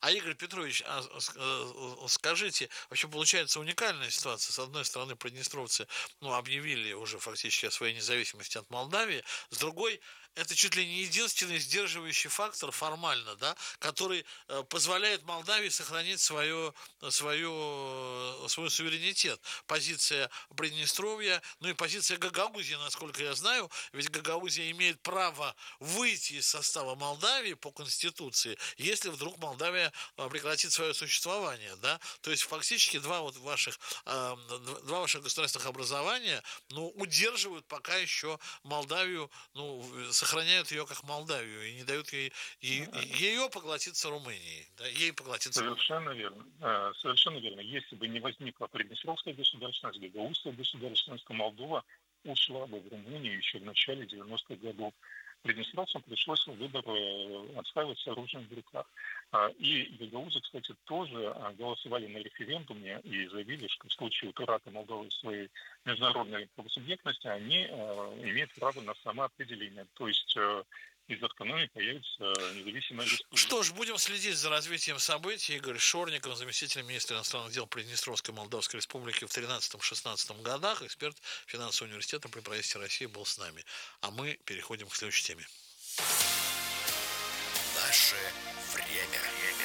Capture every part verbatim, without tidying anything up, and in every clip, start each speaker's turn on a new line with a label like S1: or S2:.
S1: А, Игорь Петрович, а с э, скажите, вообще получается уникальная ситуация. С одной стороны, приднестровцы, ну, объявили уже фактически о своей независимости от Молдавии. С другой, это чуть ли не единственный сдерживающий фактор формально, да, который э, позволяет Молдавии сохранить свое, свое, свой суверенитет. Позиция Приднестровья, ну и позиция Гагаузии, насколько я знаю, ведь Гагаузия имеет право выйти из состава Молдавии по Конституции, если вдруг Молдавия э, прекратит свое существование, да. То есть фактически два вот ваших, э, два ваших государственных образования, ну, удерживают пока еще Молдавию, ну, сохраняют ее как Молдавию и не дают ей, ей ее поглотиться Румынией, да, ей поглотиться Румынией.
S2: Совершенно верно. Э, Совершенно верно. Если бы не возникла Приднестровская государственность, Гагаузская государственность, то Молдова ушла бы в Румынию еще в начале девяностых годов. Приднестровцам пришлось выбор э, отстаивать с оружием в руках. А, И гагаузы, кстати, тоже а, голосовали на референдуме и заявили, что в случае утраты Молдовы своей международной правосубъектности они э, имеют право на самоопределение. То есть э, из автономии появится независимая
S1: Что
S2: республика.
S1: ж, будем следить за развитием событий. Игорь Шорников, заместитель министра иностранных дел Приднестровской Молдавской Республики в тринадцатом-шестнадцатом годах, эксперт финансового университета при правительстве России, был с нами. А мы переходим к следующей теме.
S3: Наше время.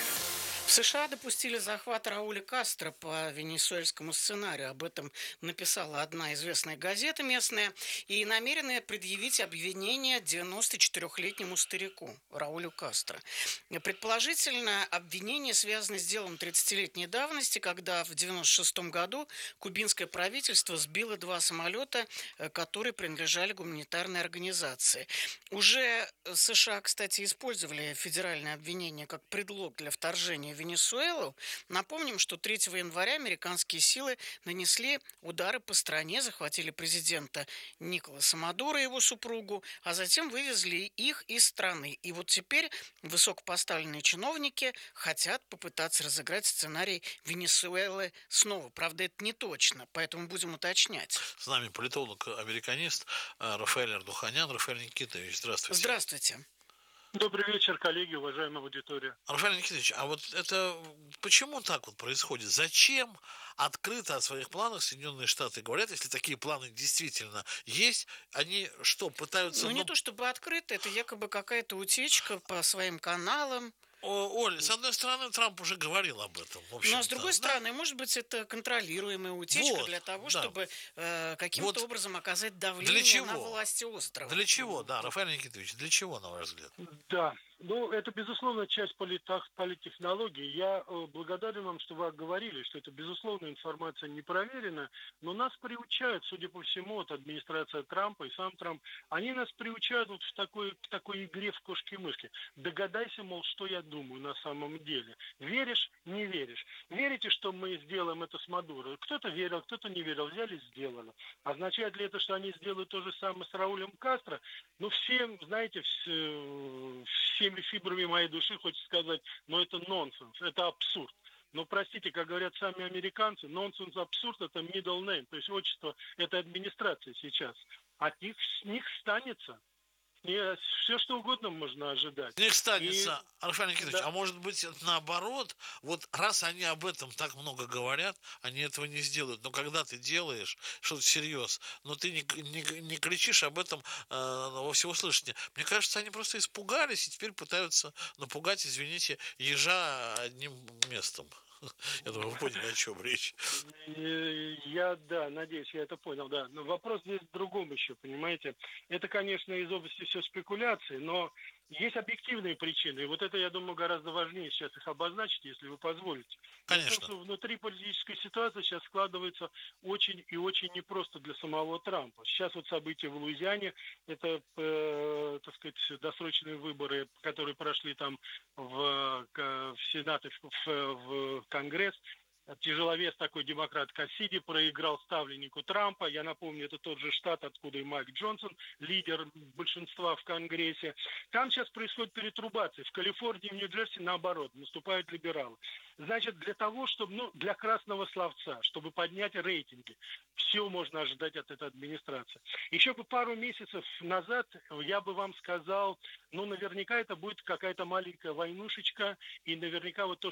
S4: В США допустили захват Рауля Кастро по венесуэльскому сценарию. Об этом написала одна известная газета местная и намерены предъявить обвинение девяносто четырехлетнему старику Раулю Кастро. Предположительно, обвинение связано с делом тридцатилетней давности, когда в девяносто шестом году кубинское правительство сбило два самолета, которые принадлежали гуманитарной организации. Уже США, кстати, использовали федеральное обвинение как предлог для вторжения в Венесуэлу. Напомним, что третьего января американские силы нанесли удары по стране, захватили президента Николаса Мадуро и его супругу, а затем вывезли их из страны. И вот теперь высокопоставленные чиновники хотят попытаться разыграть сценарий Венесуэлы снова. Правда, это не точно, поэтому будем уточнять.
S1: С нами политолог-американист э, Рафаэль Ардуханян. Рафаэль Никитович, здравствуйте.
S4: Здравствуйте.
S5: Добрый вечер, коллеги, уважаемая аудитория.
S1: Рафаэль Никитович, а вот это почему так вот происходит? Зачем открыто о своих планах Соединенные Штаты говорят, если такие планы действительно есть, они что, пытаются...
S4: Ну, не
S1: ну,
S4: то чтобы открыто, это якобы какая-то утечка по своим каналам.
S1: О, Оль, с одной стороны, Трамп уже говорил об этом. В общем-то,
S4: Но с другой
S1: да?
S4: стороны, может быть, это контролируемая утечка
S1: Вот,
S4: для того,
S1: да.
S4: чтобы э, каким-то
S1: Вот
S4: образом оказать
S1: Для
S4: давление
S1: чего?
S4: на власти острова.
S1: Для чего, да, Рафаэль Никитович, для чего, на ваш взгляд?
S5: Да, ну это, безусловно, часть политах, политтехнологий. Я э, благодарен вам, что вы говорили, что это, безусловно, информация не проверена, но нас приучают, судя по всему, от администрации Трампа и сам Трамп, они нас приучают вот в такой, к такой игре в кошки-мышки. Догадайся, мол, что я думаю на самом деле. Веришь, не веришь. Верите, что мы сделаем это с Мадуро? Кто-то верил, кто-то не верил, взяли, сделали. Означает ли это, что они сделают то же самое с Раулем Кастро? Ну, всем, знаете, все, всеми фибрами моей души хочется сказать, но это нонсенс, это абсурд. Но, простите, как говорят сами американцы, нонсенс, абсурд – это middle name, то есть отчество этой администрации сейчас. От них, с них станется. И все, что угодно можно ожидать.
S1: Не станется, и... Рафаэль Никитович,
S5: да.
S1: а может быть наоборот, вот раз они об этом так много говорят, они этого не сделают. Но когда ты делаешь что-то всерьез, но ты не, не, не кричишь об этом э, во всеуслышание. Мне кажется, они просто испугались и теперь пытаются напугать, извините, ежа одним местом. Я думаю, вы поняли, о чем речь.
S5: Я, да, надеюсь, я это понял, да. Но вопрос здесь в другом еще, понимаете. Это, конечно, из области все спекуляции, но есть объективные причины. И вот это, я думаю, гораздо важнее сейчас их обозначить, если вы позволите.
S1: Конечно.
S5: Потому что внутри политической ситуации сейчас складывается очень и очень непросто для самого Трампа. Сейчас вот события в Луизиане, это, э, так сказать, досрочные выборы, которые прошли там в, в Сенат и в, в, в Конгресс. Тяжеловес такой демократ Кассиди проиграл ставленнику Трампа. Я напомню, это тот же штат, откуда и Майк Джонсон, лидер большинства в Конгрессе. Там сейчас происходит перетрубация. В Калифорнии, в Нью-Джерси наоборот, наступают либералы. Значит, для того, чтобы, ну, для красного словца, чтобы поднять рейтинги, все можно ожидать от этой администрации. Еще бы пару месяцев назад я бы вам сказал, ну, наверняка это будет какая-то маленькая войнушечка, и наверняка вот то,